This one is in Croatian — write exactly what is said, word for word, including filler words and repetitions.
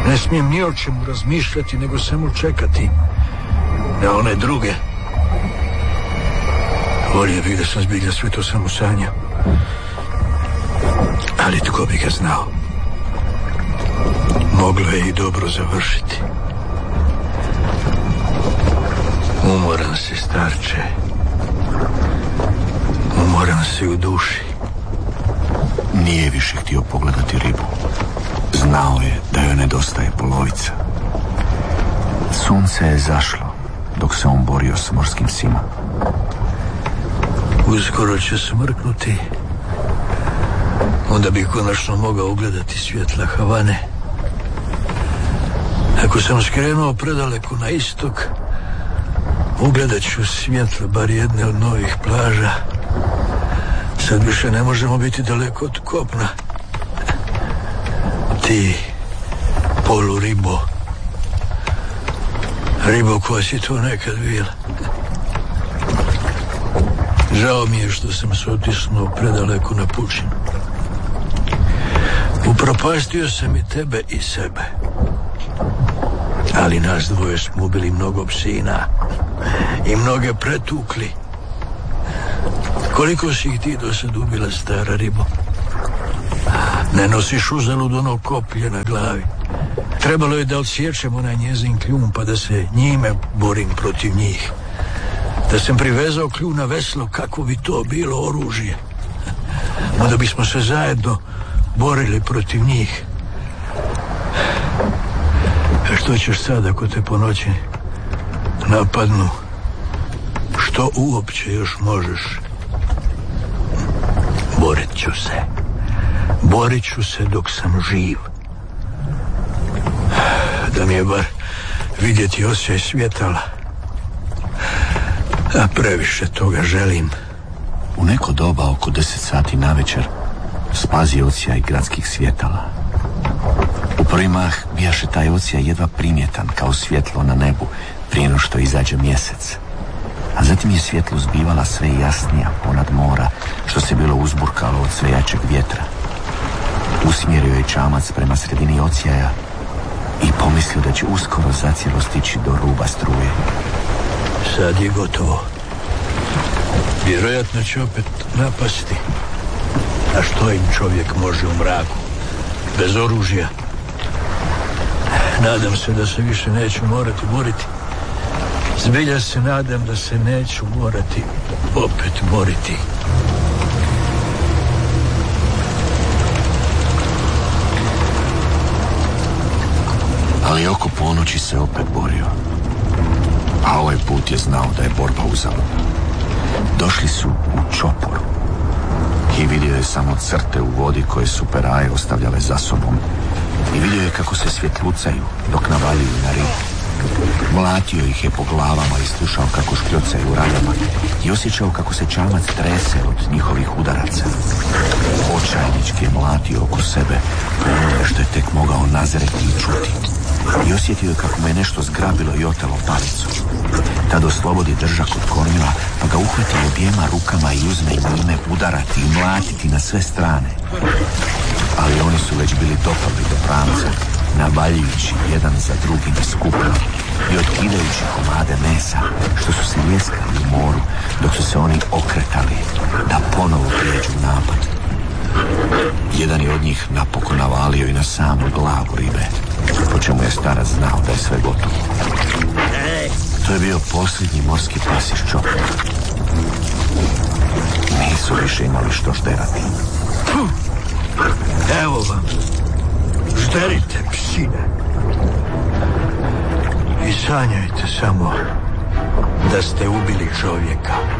Ne smijem ni o čemu razmišljati, nego samo čekati na one druge. Volio bih da sam zbilja sve to samo sanjao. Ali tko bi ga znao? Moglo je i dobro završiti. Umoran si, starče. Umoran si u duši. Nije više htio pogledati ribu. Znao je da joj nedostaje polovica. Sunce je zašlo dok se on borio s morskim psima. Uskoro će smrknuti. Onda bih konačno mogao ugledati svjetla Havane. Ako sam skrenuo predaleko na istok, ugledat ću svjetlo bar jedne od novih plaža. Sad više ne možemo biti daleko od kopna. Ti, polu ribo. Ribo koja si to nekad bila. Žao mi je što sam se otisnuo predaleko na pučinu. Upropastio sam i tebe i sebe. Ali nas dvoje smo ubili mnogo psina i mnoge pretukli. Koliko si ih ti do sad ubila, stara ribo? Ne nosiš uzalud ono koplje na glavi. Trebalo je da odsječem onaj njezin kljun, pa da se njime borim protiv njih. Da sam privezao kljun na veslo, kako bi to bilo oružje. Onda bismo se zajedno borili protiv njih. A što ćeš sad ako te po noći napadnu? Što uopće još možeš? Borit ću se. Borit ću se dok sam živ. Da mi je bar vidjeti osjećaj svjetala. A previše toga želim. U neko doba oko deset sati navečer spazi odsjaj gradskih svjetala. U prvi mah bijaše taj odsjaj jedva primjetan kao svjetlo na nebu prije no što izađe mjesec. A zatim je svjetlo zbivala sve jasnija ponad mora, što se bilo uzburkalo od sve jačeg vjetra. Usmjerio je čamac prema sredini odsjaja i pomislio da će uskoro zacijelo stići do ruba struje. Sad je gotovo. Vjerojatno će opet napasti. A što im čovjek može u mraku? Bez oružja. Nadam se da se više neću morati boriti. Zbilja se nadam da se neću morati opet boriti. Ali oko ponoći se opet borio. A ovaj put je znao da je borba uzaludna. Došli su u čoporu i vidio je samo crte u vodi koje su peraje ostavljale za sobom. I vidio je kako se svjetlucaju dok navaljuju na ribu. Mlatio ih je po glavama i slušao kako škljocaju u ranama i osjećao kako se čamac trese od njihovih udaraca. Očajnički je mlatio oko sebe po onome što je tek mogao nazreti i čuti. I osjetio je kako mu je nešto zgrabilo i otelo palicu. Tad oslobodi držak od kormila, pa ga uhvati objema rukama i uzme njime udarati i mlatiti na sve strane. Ali oni su već bili dopali do pramca, navaljujući jedan za drugim skupno i otkidajući komade mesa, što su se ljeskali u moru, dok su se oni okretali da ponovo prijeđu napad. Jedan je od njih napokon navalio i na samu glavu ribe, po čemu je starac znao da je sve gotovo. To je bio posljednji morski pas iz čopora. Nisu više imali što žderati. Evo vam, žderite, psine. I sanjajte samo da ste ubili čovjeka.